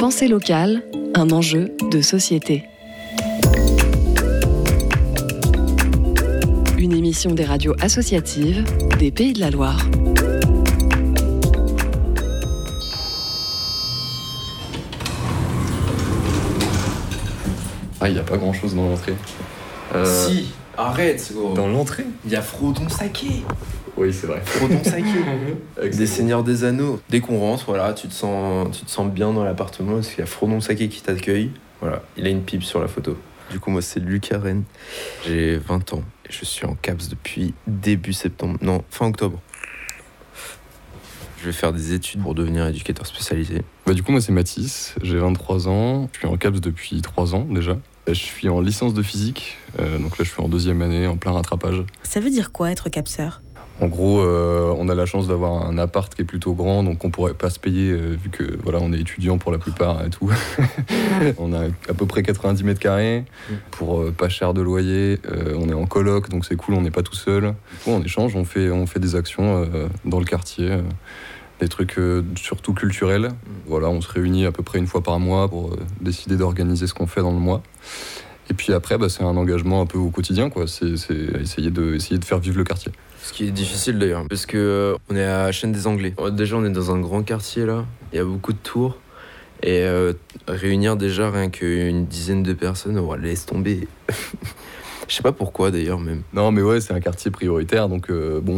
Pensée locale, un enjeu de société. Une émission des radios associatives des Pays de la Loire. Ah, il n'y a pas grand-chose dans l'entrée. Si, arrête gros. Dans l'entrée ? Il y a Frodon Saké. Oui, c'est vrai. Frodon Saké. Des Seigneurs des Anneaux. Dès qu'on rentre, voilà, tu te sens bien dans l'appartement parce qu'il y a Frodon Saké qui t'accueille. Voilà, il a une pipe sur la photo. Du coup, moi, c'est Lucas Rennes. J'ai 20 ans et je suis en CAPS depuis début septembre. Non, fin octobre. Je vais faire des études pour devenir éducateur spécialisé. Du coup, moi, c'est Mathis. J'ai 23 ans. Je suis en CAPS depuis 3 ans déjà. Je suis en licence de physique. Donc là, je suis en 2e année, en plein rattrapage. Ça veut dire quoi, être capseur ? En gros, on a la chance d'avoir un appart qui est plutôt grand, donc on pourrait pas se payer, vu que voilà, on est étudiant pour la plupart et tout. On a à peu près 90 mètres carrés pour pas cher de loyer. On est en coloc, donc c'est cool, on n'est pas tout seul. Du coup, en échange, on fait des actions dans le quartier, des trucs surtout culturels. Voilà, on se réunit à peu près une fois par mois pour décider d'organiser ce qu'on fait dans le mois. Et puis après, c'est un engagement un peu au quotidien, quoi. C'est essayer de faire vivre le quartier. Ce qui est difficile d'ailleurs, parce que on est à Chêne des Anglais. Déjà, on est dans un grand quartier là, il y a beaucoup de tours. Et réunir déjà rien qu'une dizaine de personnes, laisse tomber. Je sais pas pourquoi d'ailleurs même. Non mais ouais, c'est un quartier prioritaire, donc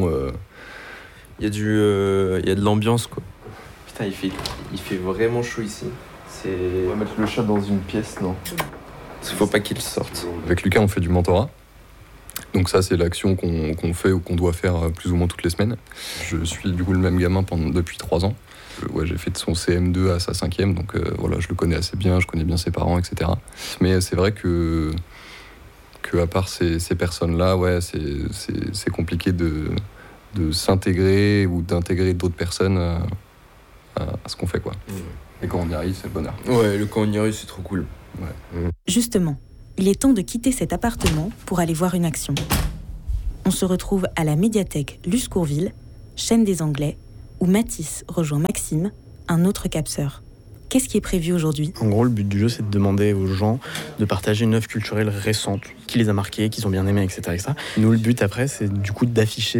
il y a de l'ambiance quoi. Putain, il fait vraiment chaud ici. On va mettre le chat dans une pièce, non ? Parce qu'il faut pas qu'il sorte. Avec Lucas, on fait du mentorat. Donc ça, c'est l'action qu'on fait ou qu'on doit faire plus ou moins toutes les semaines. Je suis du coup le même gamin depuis 3 ans. J'ai fait de son CM2 à sa 5e, donc voilà, je le connais assez bien, je connais bien ses parents, etc. Mais c'est vrai que à part ces personnes-là, c'est compliqué de s'intégrer ou d'intégrer d'autres personnes à ce qu'on fait, quoi. Et quand on y arrive, c'est le bonheur. Ouais, quand on y arrive, c'est trop cool. Ouais. Justement, il est temps de quitter cet appartement pour aller voir une action. On se retrouve à la médiathèque Luce Courville, Chêne des Anglais, où Mathis rejoint Maxime, un autre capseur. Qu'est-ce qui est prévu aujourd'hui ? En gros, le but du jeu, c'est de demander aux gens de partager une œuvre culturelle récente, qui les a marqués, qu'ils ont bien aimé, etc. Nous, le but après, c'est du coup d'afficher